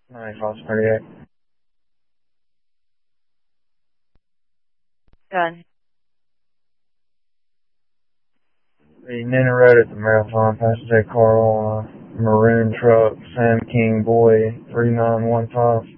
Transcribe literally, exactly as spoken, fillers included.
ninety-five thirty-eight. Done. The Nina Road at the Marathon, Passenger Carl, uh, maroon truck, Sam King Boy, three nine one five.